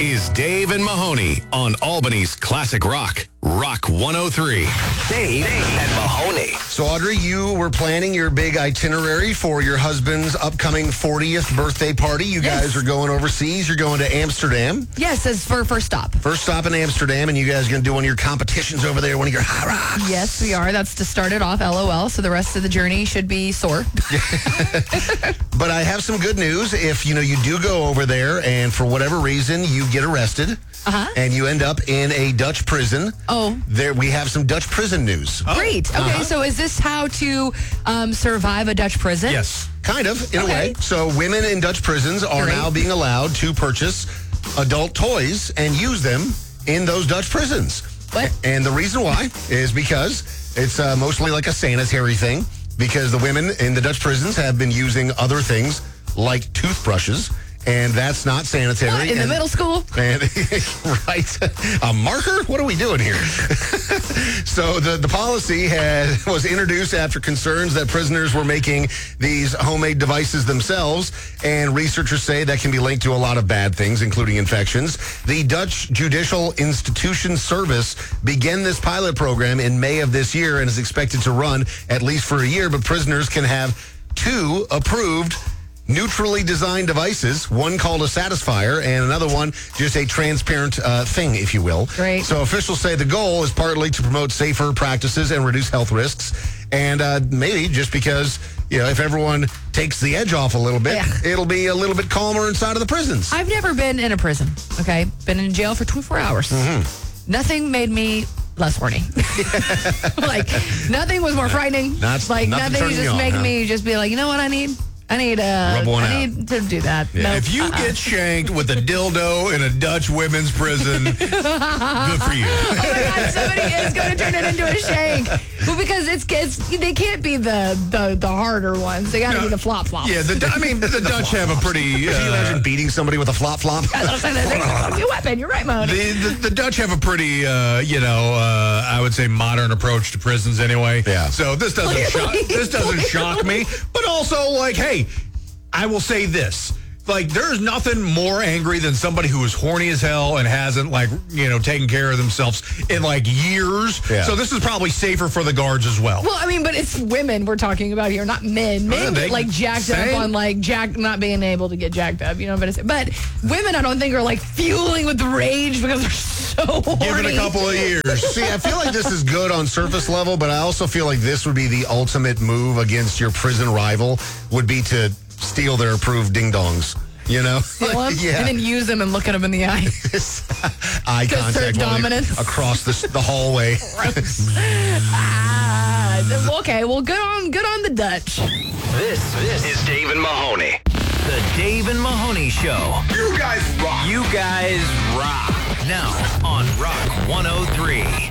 is Dave and Mahoney on Albany's Classic Rock, Rock 103. Dave and Mahoney. So, Audrey, you were planning your big itinerary for your husband's upcoming 40th birthday party. You guys are going overseas. You're going to Amsterdam. Yes, as for first stop. First stop in Amsterdam, and you guys are going to do one of your competitions over there, one of your high rocks. Yes, we are. That's to start it off, LOL. So the rest of the journey should be sore. But I have some good news. If, you do go over there and for whatever reason you get arrested and you end up in a Dutch prison. There we have some Dutch prison news. Great. Okay, so is this how to survive a Dutch prison? Yes, kind of, in a way. So women in Dutch prisons are now being allowed to purchase adult toys and use them in those Dutch prisons. What? And the reason why is because it's mostly like a sanitary thing, because the women in the Dutch prisons have been using other things like toothbrushes, and that's not sanitary. What, in the middle school? And, right. A marker? What are we doing here? So the policy was introduced after concerns that prisoners were making these homemade devices themselves, and researchers say that can be linked to a lot of bad things, including infections. The Dutch Judicial Institution Service began this pilot program in May of this year and is expected to run at least for a year, but prisoners can have 2 approved neutrally designed devices, one called a Satisfier and another one just a transparent thing, if you will. Great. So officials say the goal is partly to promote safer practices and reduce health risks, and maybe just because, if everyone takes the edge off a little bit, it'll be a little bit calmer inside of the prisons. I've never been in a prison, okay? Been in jail for 24 hours. Nothing made me less horny. Nothing was more frightening. Nothing nothing was just making me just be like, you know what I need? I need to do that. Yeah. Nope. If you get shanked with a dildo in a Dutch women's prison, good for you. Oh my God, somebody is going to turn it into a shank. Well, because they can't be the harder ones. They got to be the flop flops. Yeah, the Dutch have a pretty. Can you imagine beating somebody with a flop flop? That's a weapon. You're right, Mahoney. The Dutch have a pretty, I would say modern approach to prisons anyway. Yeah. So this doesn't shock me. But also, hey, I will say this. There's nothing more angry than somebody who is horny as hell and hasn't, taken care of themselves in, years. Yeah. So this is probably safer for the guards as well. Well, but it's women we're talking about here, not men. Men get, jacked up on, not being able to get jacked up, But women, I don't think, are, fueling with rage because they're so horny. Give it a couple of years. See, I feel like this is good on surface level, but I also feel like this would be the ultimate move against your prison rival, would be to steal their approved ding-dongs. Steal them, yeah. and then use them and look at them in the eye. Eye To contact assert dominance. across the hallway. Okay, well, good on the Dutch. This is Dave and Mahoney. The Dave and Mahoney Show. You guys rock. You guys rock. Now on Rock 103.